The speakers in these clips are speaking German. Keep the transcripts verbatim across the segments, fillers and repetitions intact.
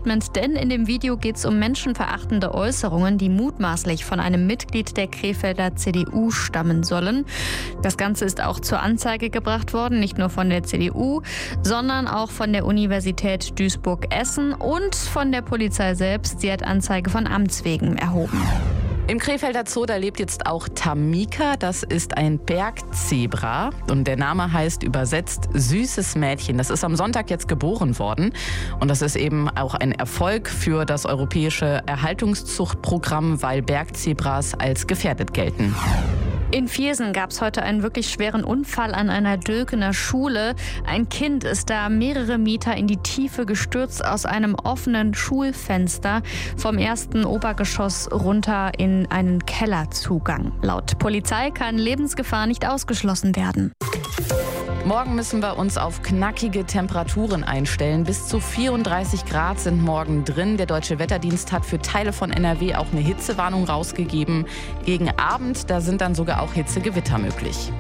Statement, denn in dem Video geht es um menschenverachtende Äußerungen, die mutmaßlich von einem Mitglied der Krefelder C D U stammen sollen. Das Ganze ist auch zur Anzeige gebracht worden, nicht nur von der C D U, sondern auch von der Universität Duisburg-Essen und von der Polizei selbst. Sie hat Anzeige von Amts wegen erhoben. Im Krefelder Zoo, da lebt jetzt auch Tamika. Das ist ein Bergzebra und der Name heißt übersetzt süßes Mädchen. Das ist am Sonntag jetzt geboren worden und das ist eben auch ein Erfolg für das europäische Erhaltungszuchtprogramm, weil Bergzebras als gefährdet gelten. In Viersen gab es heute einen wirklich schweren Unfall an einer Dülkener Schule. Ein Kind ist da mehrere Meter in die Tiefe gestürzt aus einem offenen Schulfenster vom ersten Obergeschoss runter in einen Kellerzugang. Laut Polizei kann Lebensgefahr nicht ausgeschlossen werden. Morgen müssen wir uns auf knackige Temperaturen einstellen. Bis zu vierunddreißig Grad sind morgen drin. Der Deutsche Wetterdienst hat für Teile von N R W auch eine Hitzewarnung rausgegeben. Gegen Abend, da sind dann sogar auch Hitzegewitter möglich.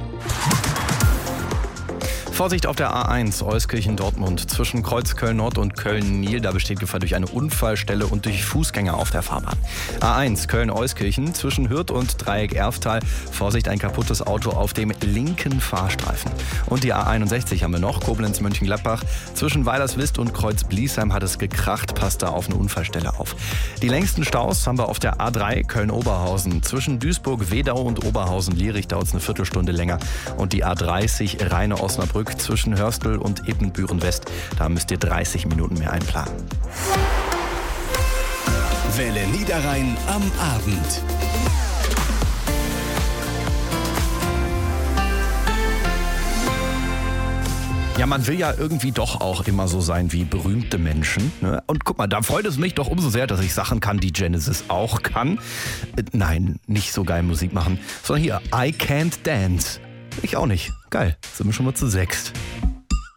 Vorsicht auf der A eins Euskirchen-Dortmund zwischen Kreuz Köln-Nord und Köln-Nil. Da besteht Gefahr durch eine Unfallstelle und durch Fußgänger auf der Fahrbahn. A eins Köln-Euskirchen zwischen Hürth und Dreieck Erftal. Vorsicht, ein kaputtes Auto auf dem linken Fahrstreifen. Und die A einundsechzig haben wir noch, Koblenz-Mönchengladbach. Zwischen Weilerswist und Kreuz-Bliesheim hat es gekracht, passt da auf eine Unfallstelle auf. Die längsten Staus haben wir auf der A drei Köln-Oberhausen. Zwischen Duisburg-Wedau und Oberhausen-Lierich dauert es eine Viertelstunde länger. Und die A dreißig Rheine-Osnabrück zwischen Hörstel und Ebenbüren-West. Da müsst ihr dreißig Minuten mehr einplanen. Welle Niederrhein am Abend. Ja, man will ja irgendwie doch auch immer so sein wie berühmte Menschen. Ne? Und guck mal, da freut es mich doch umso sehr, dass ich Sachen kann, die Genesis auch kann. Äh, nein, nicht so geil Musik machen, sondern hier, I Can't Dance. Ich auch nicht. Geil, sind wir schon mal zu sechst.